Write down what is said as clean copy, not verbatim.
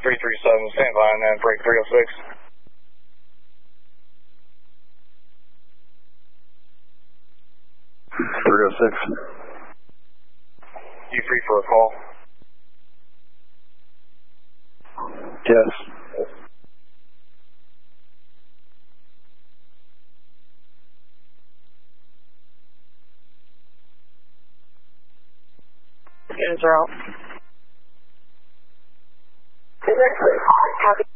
337, stand by and then break 306. You free for a call? Yes. Units are out. Copy.